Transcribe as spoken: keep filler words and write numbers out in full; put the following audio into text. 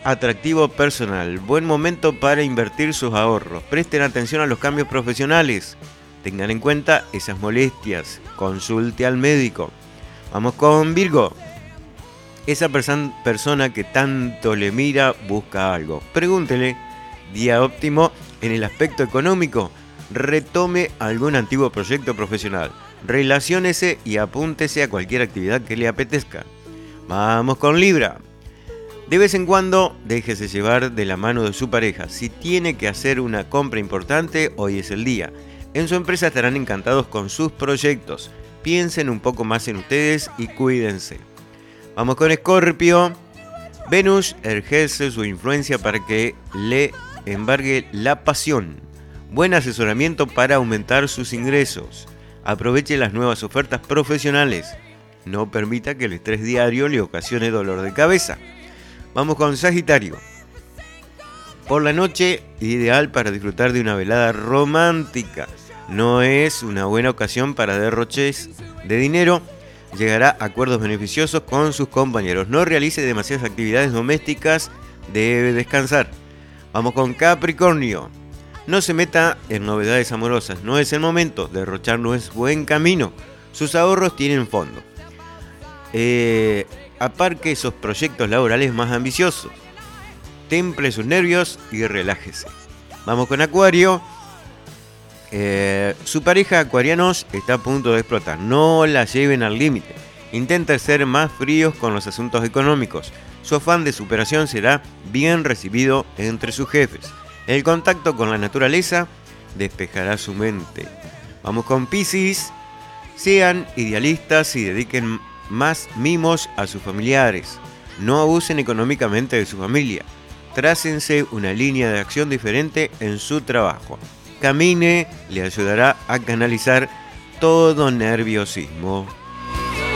atractivo personal. Buen momento para invertir sus ahorros. Presten atención a los cambios profesionales. Tengan en cuenta esas molestias. Consulte al médico. Vamos con Virgo. Esa perso- persona que tanto le mira busca algo. Pregúntele. Día óptimo en el aspecto económico. Retome algún antiguo proyecto profesional. Relaciónese y apúntese a cualquier actividad que le apetezca. Vamos con Libra. De vez en cuando déjese llevar de la mano de su pareja. Si tiene que hacer una compra importante, hoy es el día. En su empresa estarán encantados con sus proyectos. Piensen un poco más en ustedes y cuídense. Vamos con Escorpio. Venus ejerce su influencia para que le embargue la pasión. Buen asesoramiento para aumentar sus ingresos. Aproveche las nuevas ofertas profesionales. No permita que el estrés diario le ocasione dolor de cabeza. Vamos con Sagitario. Por la noche, ideal para disfrutar de una velada romántica. No es una buena ocasión para derroches de dinero. Llegará a acuerdos beneficiosos con sus compañeros. No realice demasiadas actividades domésticas. Debe descansar. Vamos con Capricornio. No se meta en novedades amorosas. No es el momento. Derrochar no es buen camino. Sus ahorros tienen fondo. Eh, aparque esos proyectos laborales más ambiciosos. Temple sus nervios y relájese. Vamos con Acuario. Eh, su pareja acuarianos está a punto de explotar. No la lleven al límite. Intenten ser más fríos con los asuntos económicos. Su afán de superación será bien recibido entre sus jefes. El contacto con la naturaleza despejará su mente. Vamos con Piscis. Sean idealistas y dediquen más mimos a sus familiares. No abusen económicamente de su familia. Trácense una línea de acción diferente en su trabajo. Camine le ayudará a canalizar todo nerviosismo.